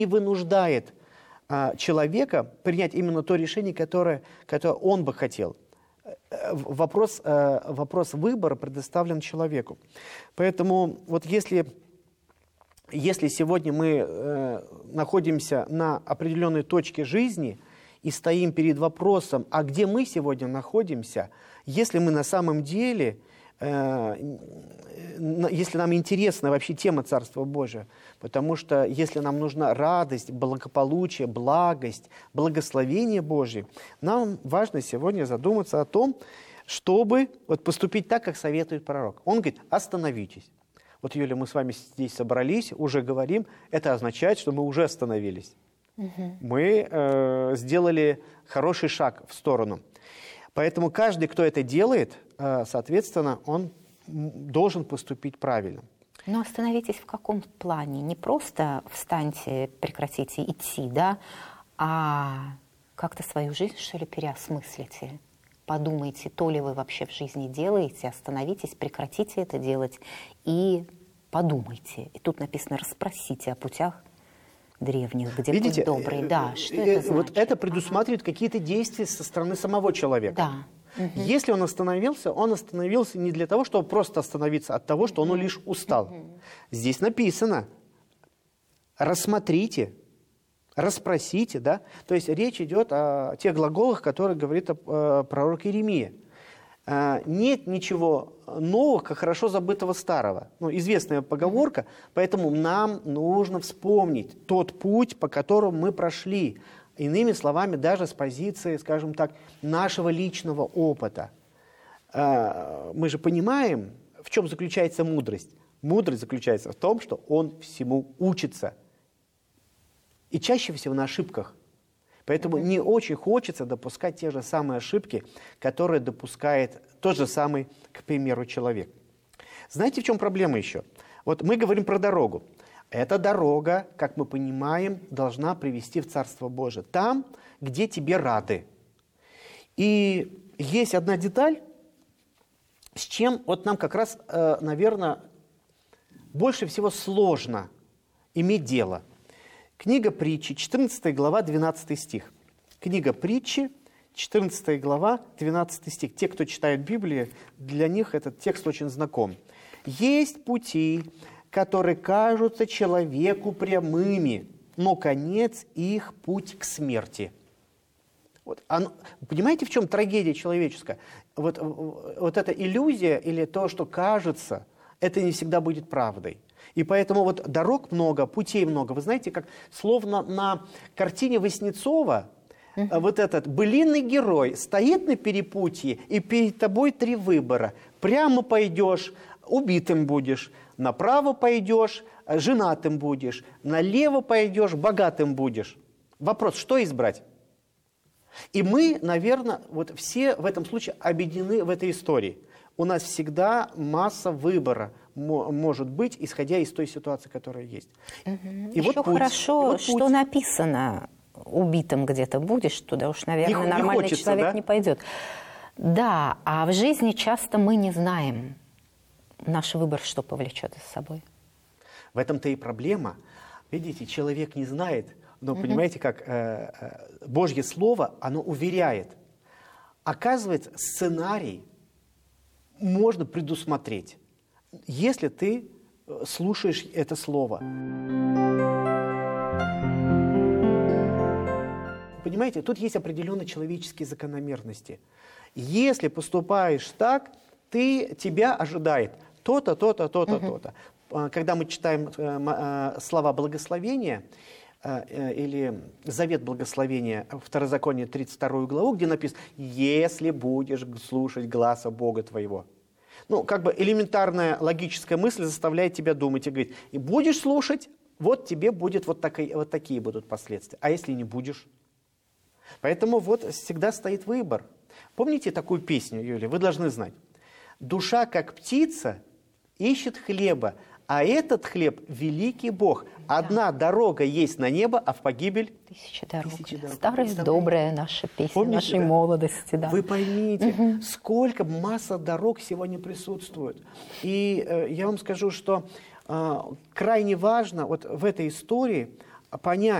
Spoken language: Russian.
и вынуждает человека принять именно то решение, которое он бы хотел. Вопрос выбора предоставлен человеку. Поэтому вот если сегодня мы находимся на определенной точке жизни и стоим перед вопросом, а где мы сегодня находимся, если мы на самом деле, если нам интересна вообще тема Царства Божия, потому что если нам нужна радость, благополучие, благость, благословение Божие, нам важно сегодня задуматься о том, чтобы вот поступить так, как советует пророк. Он говорит, остановитесь. Вот, Юля, мы с вами здесь собрались, уже говорим, это означает, что мы уже остановились. Мы сделали хороший шаг в сторону. Поэтому каждый, кто это делает, соответственно, он должен поступить правильно. Но остановитесь в каком плане? Не просто встаньте, прекратите идти, да, а как-то свою жизнь, что ли, переосмыслите. Подумайте, то ли вы вообще в жизни делаете, остановитесь, прекратите это делать и подумайте. И тут написано «расспросите о путях древних, где видите, путь добрый». Да, что это значит? Вот это предусматривает какие-то действия со стороны самого человека. Да. Если он остановился не для того, чтобы просто остановиться от того, что он лишь устал. Здесь написано «рассмотрите», «расспросите», да? То есть речь идет о тех глаголах, которые говорит пророк Иеремия. Нет ничего нового, как хорошо забытого старого. Ну, известная поговорка, поэтому нам нужно вспомнить тот путь, по которому мы прошли. Иными словами, даже с позиции, скажем так, нашего личного опыта. Мы же понимаем, в чем заключается мудрость. Мудрость заключается в том, что он всему учится. И чаще всего на ошибках. Поэтому не очень хочется допускать те же самые ошибки, которые допускает тот же самый, к примеру, человек. Знаете, в чем проблема еще? Вот мы говорим про дорогу. Эта дорога, как мы понимаем, должна привести в Царство Божие. Там, где тебе рады. И есть одна деталь, с чем вот нам как раз, наверное, больше всего сложно иметь дело. Книга Притчи, 14 глава, 12 стих. Книга Притчи, 14 глава, 12 стих. Те, кто читает Библию, для них этот текст очень знаком. «Есть пути, которые кажутся человеку прямыми, но конец их путь к смерти». Вот, понимаете, в чем трагедия человеческая? Вот эта иллюзия или то, что кажется, это не всегда будет правдой. И поэтому вот дорог много, путей много. Вы знаете, как словно на картине Васнецова вот этот былинный герой стоит на перепутье, и перед тобой три выбора. Прямо пойдешь, убитым будешь. Направо пойдешь, женатым будешь. Налево пойдешь, богатым будешь. Вопрос, что избрать? И мы, наверное, вот все в этом случае объединены в этой истории. У нас всегда масса выбора может быть, исходя из той ситуации, которая есть. И еще вот путь, хорошо, что написано «убитым где-то будешь», туда уж, наверное, нормальный человек, да? Не пойдет. Да, а в жизни часто мы не знаем, наш выбор что повлечет за собой. В этом-то и проблема. Видите, человек не знает, но понимаете, как Божье Слово, оно уверяет. Оказывается, сценарий можно предусмотреть, если ты слушаешь это слово. Понимаете, тут есть определенные человеческие закономерности. Если поступаешь так, тебя ожидает то-то, то-то, то-то, то-то. Когда мы читаем слова благословения или завет благословения, Второзаконие 32 главу, где написано «Если будешь слушать гласа Бога твоего». Ну, как бы элементарная логическая мысль заставляет тебя думать и говорить, и будешь слушать, вот тебе будет вот такие будут последствия. А если не будешь? Поэтому вот всегда стоит выбор. Помните такую песню, Юлия? Вы должны знать. «Душа, как птица, ищет хлеба, а этот хлеб – великий Бог. Одна дорога есть на небо, а в погибель – тысячи дорог». Старая добрая наша песня. Помните, нашей молодости. Да. Вы поймите, сколько масса дорог сегодня присутствует. И я вам скажу, что крайне важно вот в этой истории понять,